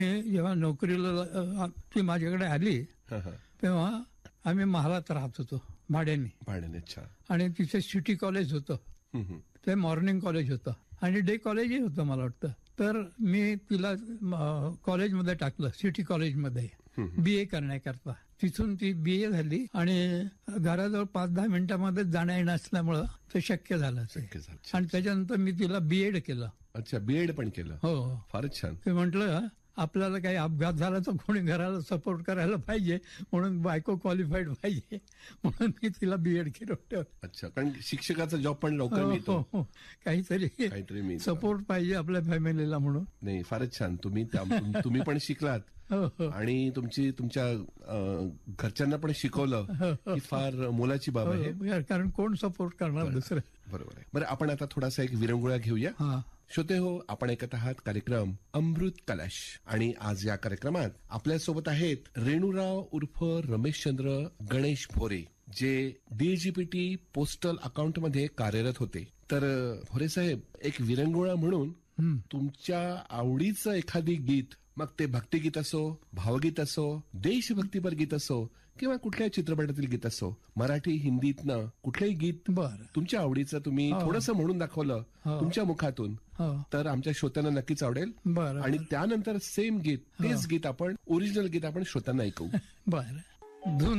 जेव्हा नोकरीला ती माझ्याकडे आली हा, हा. तेव्हा आम्ही महालात राहत होतो भाड्याने. भाड्याने. अच्छा. आणि तिथे सिटी कॉलेज होतं, हम्म, हम्म. ते मॉर्निंग कॉलेज होतं आणि डे कॉलेजही होतं मला वाटतं. तर मी तिला कॉलेजमध्ये टाकलं, सिटी कॉलेजमध्ये BA करण्याकरता. तिथून ती BA झाली आणि घराजवळ 5-10 मिनिटांमध्ये जाण्या येणं असल्यामुळं ते शक्य झालं ते. शक्य झालं. आणि त्याच्यानंतर मी तिला B.Ed केलं. अच्छा, बीएड पण केलं. हो. फारच छान. ते म्हटलं आपल्याला काही अपघात झाला तर कोणी घराला सपोर्ट करायला पाहिजे, म्हणून बायको क्वालिफाईड पाहिजे, म्हणून मी तिला B.Ed केलं होतं. अच्छा, कारण शिक्षकाचा जॉब पण लवकर मिळतो. हो. काहीतरी मिळतं. सपोर्ट पाहिजे आपल्या फॅमिलीला म्हणून. नाही, फारच छान. तुम्ही पण शिकलात हो. आणि तुमच्या घरच्यांना पण शिकवलं. ही फार मोलाची बाब आहे. कारण कोण सपोर्ट करणार दुसरं. बरोबर आहे. बरं, आपण आता थोडासा एक विरंगुळा घेऊया. हा. श्रोते हो, आपण ऐकत आहात कार्यक्रम अमृत कलश. आणि आज या कार्यक्रमात आपल्यासोबत आहेत रेणूराव उर्फ रमेशचंद्र गणेश भोरे, जे DGPT पोस्टल अकाउंटमध्ये कार्यरत होते. तर भोरे साहेब, एक विरंगुळा म्हणून तुमच्या आवडीचं एखादी गीत, मग ते भक्तिगीत असो, भावगीत असो, देशभक्तीपर गीत असो किंवा कुठल्याही चित्रपटातील गीत असो, मराठी हिंदीतनं कुठलंही गीत बरं. तुमच्या आवडीचं तुम्ही थोडंसं म्हणून दाखवलं तुमच्या मुखातून, तर आमच्या श्रोत्यांना नक्कीच आवडेल. बरं. आणि त्यानंतर सेम गीत, तेच गीत आपण, ओरिजिनल गीत आपण श्रोत्यांना ऐकवू. बरं. धुन